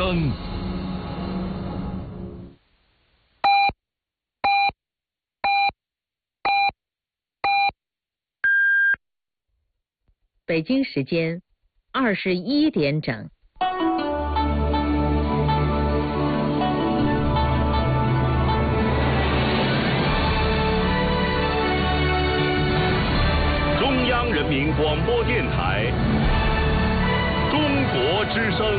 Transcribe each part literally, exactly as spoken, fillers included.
声。 北京时间二十一点整。 中央人民广播电台中国之声。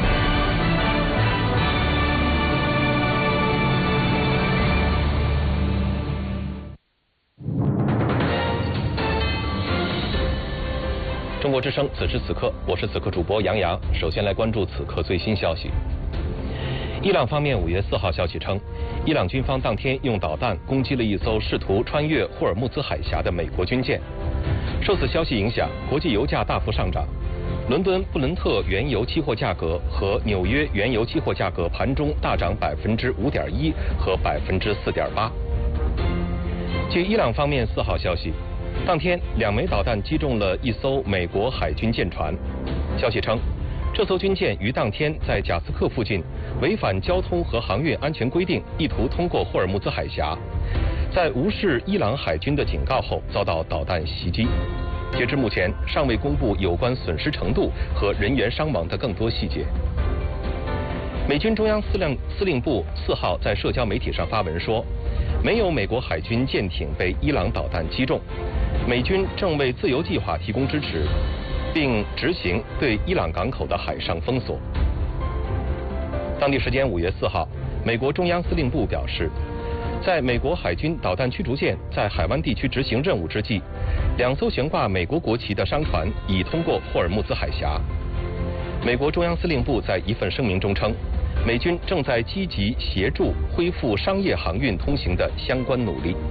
中国之声，此时此刻，我是此刻主播杨洋。首先来关注此刻最新消息。伊朗方面五月四号消息称，伊朗军方当天用导弹攻击了一艘试图穿越霍尔木兹海峡的美国军舰。受此消息影响，国际油价大幅上涨，伦敦布伦特原油期货价格和纽约原油期货价格盘中大涨百分之五点一和百分之四点八。据伊朗方面四号消息，当天两枚导弹击中了一艘美国海军舰船。消息称，这艘军舰于当天在贾斯克附近违反交通和航运安全规定，意图通过霍尔木兹海峡，在无视伊朗海军的警告后遭到导弹袭击。截至目前，尚未公布有关损失程度和人员伤亡的更多细节。美军中央司令司令部四号在社交媒体上发文说，没有美国海军舰艇被伊朗导弹击中，美军正为自由计划提供支持，并执行对伊朗港口的海上封锁。当地时间五月四号，美国中央司令部表示，在美国海军导弹驱逐舰在海湾地区执行任务之际，两艘悬挂美国国旗的商船已通过霍尔木兹海峡。美国中央司令部在一份声明中称，美军正在积极协助恢复商业航运通行的相关努力。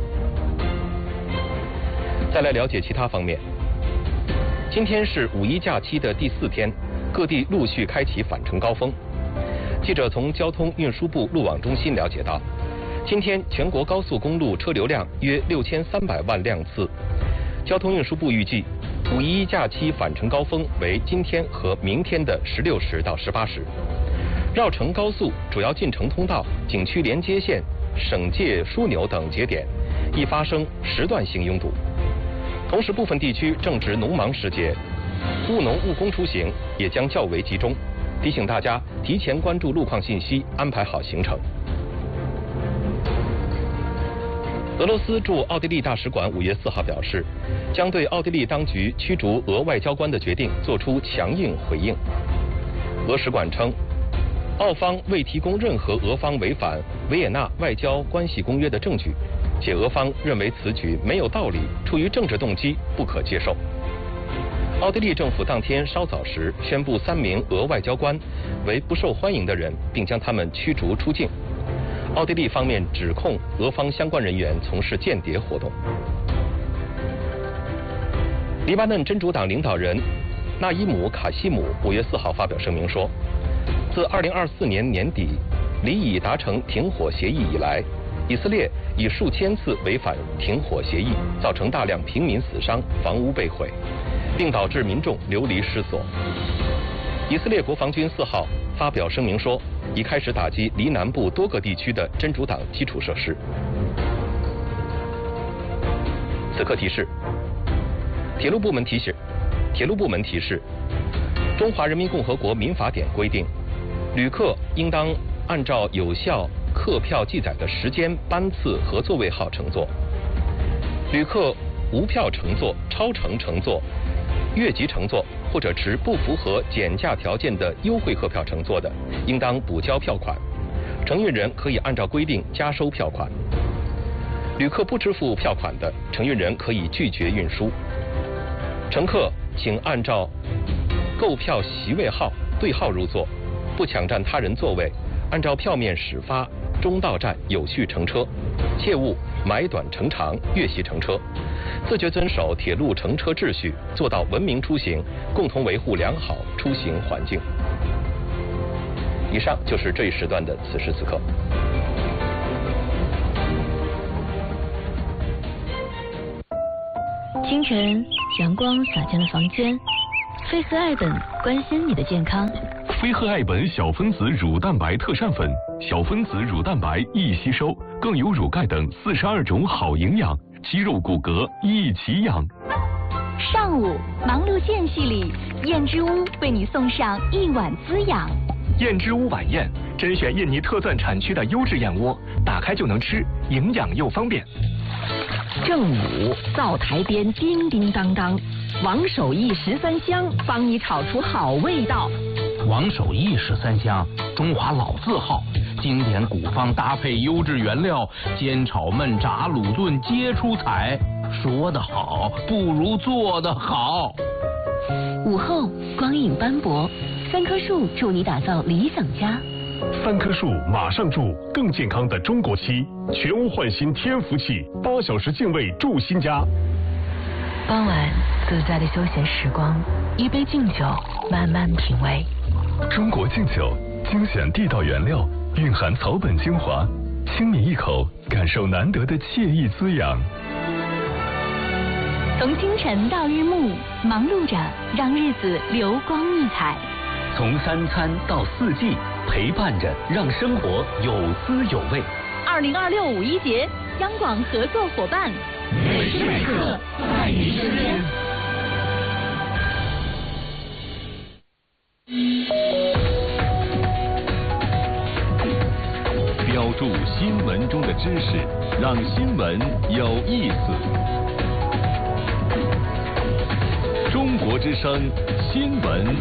再来了解其他方面。今天是五一假期的第四天，各地陆续开启返程高峰。记者从交通运输部路网中心了解到，今天全国高速公路车流量约六千三百万辆次。交通运输部预计，五一假期返程高峰为今天和明天的十六时到十八时。绕城高速主要进城通道、景区连接线、省界枢纽等节点易发生时段性拥堵。同时，部分地区正值农忙时节，务农务工出行也将较为集中。提醒大家提前关注路况信息，安排好行程。俄罗斯驻奥地利大使馆五月四号表示，将对奥地利当局驱逐俄外交官的决定作出强硬回应。俄使馆称，澳方未提供任何俄方违反维也纳外交关系公约的证据，且俄方认为此举没有道理，出于政治动机不可接受。奥地利政府当天稍早时宣布三名俄外交官为不受欢迎的人，并将他们驱逐出境。奥地利方面指控俄方相关人员从事间谍活动。黎巴嫩真主党领导人纳伊姆·卡西姆五月四号发表声明说，自二零二四年年底里以达成停火协议以来，以色列以数千次违反停火协议，造成大量平民死伤、房屋被毁，并导致民众流离失所。以色列国防军四号发表声明说，已开始打击黎南部多个地区的真主党基础设施。此刻提示：铁路部门提示，铁路部门提示，中华人民共和国民法典规定，旅客应当按照有效客票记载的时间、班次和座位号乘坐。旅客无票乘坐、超乘乘坐、越级乘坐或者持不符合减价条件的优惠客票乘坐的，应当补交票款，承运人可以按照规定加收票款。旅客不支付票款的，承运人可以拒绝运输。乘客请按照购票席位号对号入座，不抢占他人座位，按照票面始发终到站有序乘车，切勿买短乘长、越席乘车，自觉遵守铁路乘车秩序，做到文明出行，共同维护良好出行环境。以上就是这一时段的此时此刻。 清晨，阳光洒进了房间，菲斯艾本关心你的健康。 飞鹤爱本小分子乳蛋白特膳粉，小分子乳蛋白易吸收，更有乳钙等四十二种好营养，肌肉骨骼一起养。 上午忙碌间隙里，燕之屋为你送上一碗滋养。 燕之屋晚宴，甄选印尼特钻产区的优质燕窝，打开就能吃，营养又方便。 正午灶台边叮叮当当，王守义十三香帮你炒出好味道。 王守义十三香，中华老字号，经典古方搭配优质原料，煎炒焖炸卤炖皆出彩。说得好，不如做得好。 午后光影斑驳，三棵树助你打造理想家。 三棵树马上住更健康的中国漆，全屋焕新天福气，八小时净味住新家。 傍晚自在的休闲时光，一杯敬酒，慢慢品味。 中国敬酒，精选地道原料，蕴含草本精华，轻抿一口，感受难得的惬意滋养。 从清晨到日暮，忙碌着让日子流光溢彩。 从三餐到四季，陪伴着让生活有滋有味。 二零二六五一节，央广合作伙伴， 每时每刻在您身边。 标注新闻中的知识，让新闻有意思。中国之声新闻